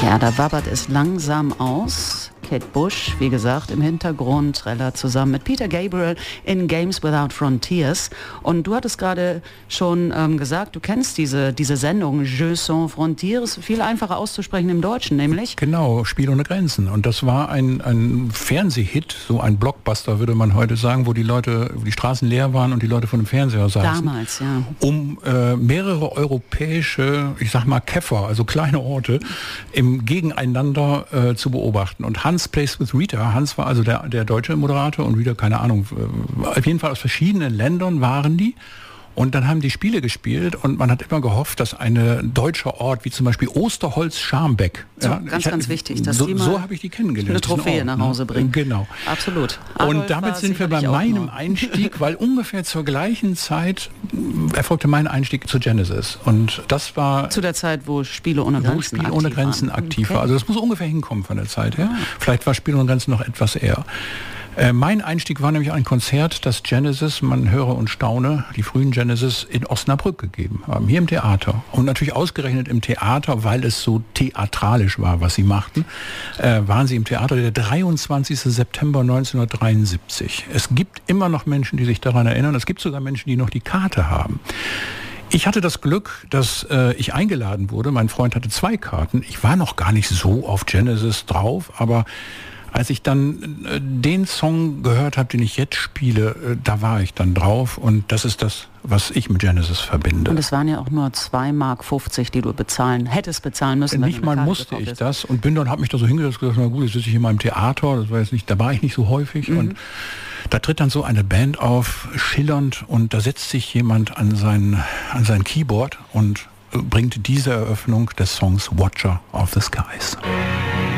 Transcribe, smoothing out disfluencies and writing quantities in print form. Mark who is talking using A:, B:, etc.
A: Ja, da wabbert es langsam aus. Kate Bush, wie gesagt, im Hintergrund, Trella zusammen mit Peter Gabriel in Games Without Frontiers. Und du hattest gerade schon gesagt, du kennst diese Sendung Jeux sans Frontières, viel einfacher auszusprechen im Deutschen, nämlich?
B: Genau, Spiel ohne Grenzen. Und das war ein Fernsehhit, so ein Blockbuster, würde man heute sagen, wo die Straßen leer waren und die Leute vor dem Fernseher saßen.
A: Damals, ja.
B: Um mehrere europäische, ich sag mal Käfer, also kleine Orte, im Gegeneinander zu beobachten. Und Hans Plays with Rita. Hans war also der deutsche Moderator und Rita, keine Ahnung, auf jeden Fall aus verschiedenen Ländern waren die. Und dann haben die Spiele gespielt und man hat immer gehofft, dass ein deutscher Ort, wie zum Beispiel Osterholz-Scharmbeck,
A: so, ganz wichtig, dass
B: so,
A: die mal
B: so habe ich die kennengelernt.
A: eine Trophäe nach Hause bringen.
B: Genau.
A: Absolut.
B: Und damit sind wir bei meinem Einstieg, weil ungefähr zur gleichen Zeit erfolgte mein Einstieg zu Genesis. Und das war...
A: Zu der Zeit, wo Spiele ohne Grenzen
B: aktiv war. Also das muss ungefähr hinkommen von der Zeit her. Vielleicht war Spiele ohne Grenzen noch etwas eher. Mein Einstieg war nämlich ein Konzert, das Genesis, man höre und staune, die frühen Genesis in Osnabrück gegeben haben, hier im Theater. Und natürlich ausgerechnet im Theater, weil es so theatralisch war, was sie machten, waren sie im Theater der 23. September 1973. Es gibt immer noch Menschen, die sich daran erinnern. Es gibt sogar Menschen, die noch die Karte haben. Ich hatte das Glück, dass ich eingeladen wurde. Mein Freund hatte 2 Karten. Ich war noch gar nicht so auf Genesis drauf, aber als ich dann den Song gehört habe, den ich jetzt spiele, da war ich dann drauf und das ist das, was ich mit Genesis verbinde.
A: Und es waren ja auch nur 2,50 Mark, die du hättest bezahlen müssen.
B: Nicht mal musste ich das und bin dann, habe mich da so hingesetzt und gesagt, na gut, jetzt sitze ich in meinem Theater, das war jetzt nicht, da war ich nicht so häufig und da tritt dann so eine Band auf, schillernd und da setzt sich jemand an sein Keyboard und bringt diese Eröffnung des Songs Watcher of the Skies.